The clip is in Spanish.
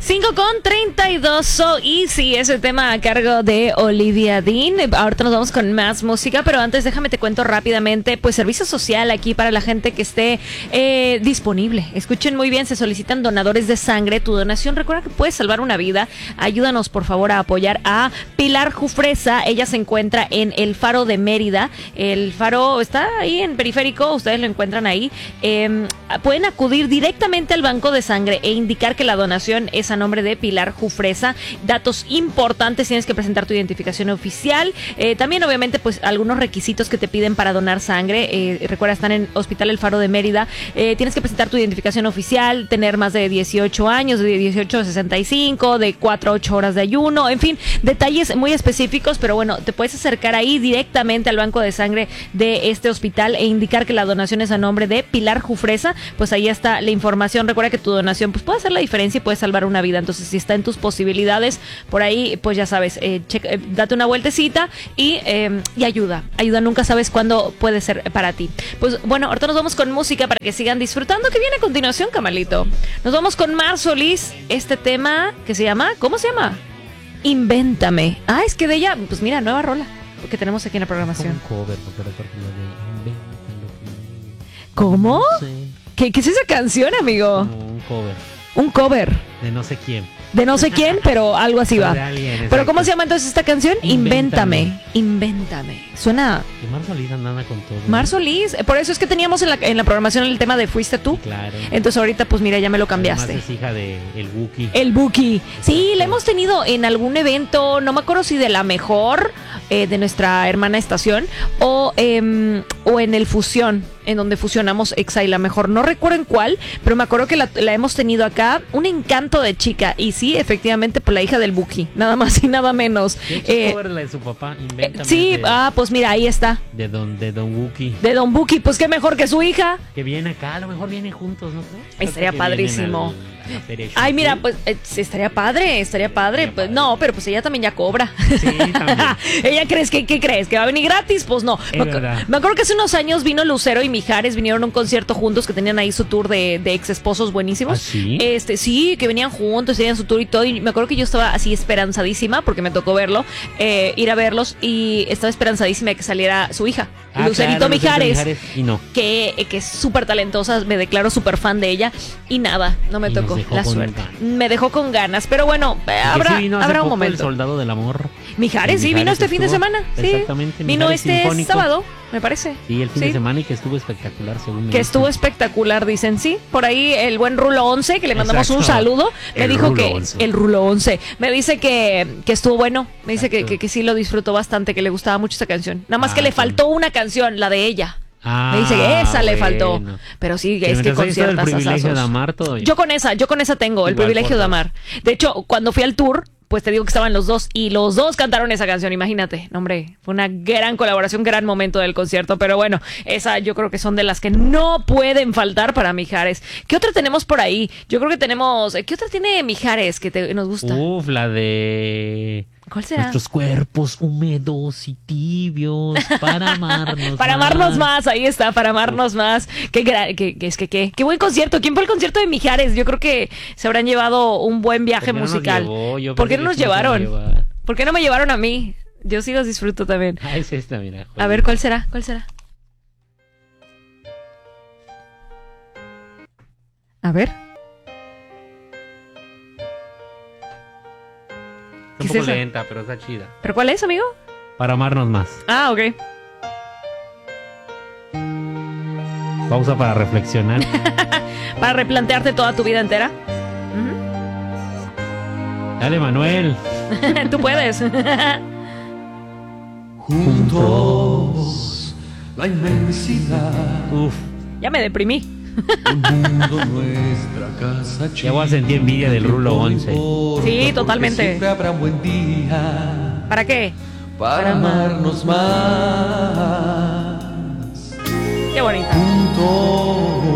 5:32, So Easy, ese tema a cargo de Olivia Dean. Ahorita nos vamos con más música, pero antes déjame te cuento rápidamente, pues servicio social aquí para la gente que esté disponible. Escuchen muy bien, se solicitan donadores de sangre. Tu donación, recuerda que puedes salvar una vida. Ayúdanos por favor a apoyar a Pilar Jufresa. Ella se encuentra en el Faro de Mérida. El Faro está ahí en Periférico, ustedes lo encuentran ahí. Pueden acudir directamente al banco de sangre e indicar que la donación es a nombre de Pilar Jufresa. Datos importantes, tienes que presentar tu identificación oficial. También obviamente pues algunos requisitos que te piden para donar sangre. Recuerda, están en Hospital El Faro de Mérida. Tienes que presentar tu identificación oficial, tener más de 18 años, de 18 a 65, de 4 a 8 horas de ayuno, en fin, detalles muy específicos, pero bueno, te puedes acercar ahí directamente al banco de sangre de este hospital e indicar que la donación es a nombre de Pilar Jufresa. Pues ahí está la información. Recuerda que tu donación pues puede hacer la diferencia y puede salvar una vida. Entonces, si está en tus posibilidades, por ahí, pues ya sabes, date una vueltecita y ayuda. Nunca sabes cuándo puede ser para ti. Pues bueno, ahorita nos vamos con música para que sigan disfrutando. ¿Qué viene a continuación, Camalito? Nos vamos con Mar Solís, este tema que se llama, ¿cómo se llama? Invéntame. Ah, es que de ella, pues mira, nueva rola que tenemos aquí en la programación. Un cover, porque recuerdo lo de Invéntalo. ¿Cómo? No sé. ¿Qué es esa canción, amigo? Un cover. Un cover. De no sé quién. De no sé quién, pero algo así va. Alguien, pero ¿cómo se llama entonces esta canción? Invéntame. Suena... Y Mar Solís anda con todo. Mar Solís. Por eso es que teníamos en la programación el tema de Fuiste Tú. Claro. Entonces ahorita pues mira, ya me lo cambiaste. Además es hija de El Buki. El Buki. Sí, la hemos tenido en algún evento, no me acuerdo si de la mejor, de nuestra hermana estación, o en el Fusión, en donde fusionamos Exa y la mejor. No recuerdo en cuál, pero me acuerdo que la hemos tenido acá. Un encanto de chica. Y sí, efectivamente, pues la hija del Buki. Nada más y nada menos. ¿Cover la de su papá? Invéntame. Sí, pues mira, ahí está. De Don Buki. De Don Buki, pues qué mejor que su hija. Que viene acá, a lo mejor vienen juntos, ¿no? Estaría padrísimo. Ay, mira, pues estaría padre. Pues no, pero pues ella también ya cobra. Sí, también. ¿Ella crees que qué crees? ¿Que va a venir gratis? Pues no. Me acuerdo que hace unos años vino Lucero y Mijares, vinieron a un concierto juntos, que tenían ahí su tour de ex esposos buenísimos. ¿Ah, sí? Sí, que venían juntos, tenían su tour y todo. Y me acuerdo que yo estaba así esperanzadísima, porque me tocó verlo, ir a verlos, y estaba esperanzadísima de que saliera su hija, Lucerito, claro, Mijares. Y no. Que es súper talentosa, me declaro súper fan de ella. Y nada, no me tocó la suerte. Me dejó con ganas, pero bueno, habrá un momento. El Soldado del Amor. Mijares, sí, vino este fin de semana. Sí, exactamente. Vino este Sinfónico. Sábado, me parece. Sí, el fin de semana, y que estuvo espectacular, según me Que dicen. estuvo espectacular, dicen, sí. Por ahí el buen Rulo 11, que le mandamos un saludo, me dijo que el Rulo 11 me dice que estuvo bueno. Me dice que sí lo disfrutó bastante, que le gustaba mucho esa canción. Nada más que le faltó una canción, la de ella. Me dice que esa le faltó. Pero sí, es que conciertas. El privilegio de amar todo. Yo con esa tengo, el privilegio de amar. De hecho, cuando fui al tour, pues te digo que estaban los dos y los dos cantaron esa canción, imagínate. No, hombre, fue una gran colaboración, gran momento del concierto. Pero bueno, esa yo creo que son de las que no pueden faltar para Mijares. ¿Qué otra tenemos por ahí? Yo creo que tenemos... ¿Qué otra tiene Mijares que nos gusta? La de... ¿Cuál será? Nuestros cuerpos húmedos y tibios para amarnos para amarnos más, ahí está, para amarnos más. Qué buen concierto. ¿Quién fue el concierto de Mijares? Yo creo que se habrán llevado un buen viaje musical. ¿Por qué no nos llevaron? ¿Por qué no me llevaron a mí? Yo sí los disfruto también. Es esta, mira. Joder. A ver, ¿cuál será? A ver. Un poco lenta, pero está chida. ¿Pero cuál es, amigo? Para amarnos más. Ah, ok. Pausa para reflexionar. Para replantearte toda tu vida entera. Dale, Manuel. Tú puedes. Juntos, la inmensidad. Ya me deprimí. Mundo, nuestra casa chica. Ya voy a sentir envidia del Rulo 11. Sí, totalmente. Siempre habrá un buen día. ¿Para qué? Para amarnos más. Qué bonita. Juntos.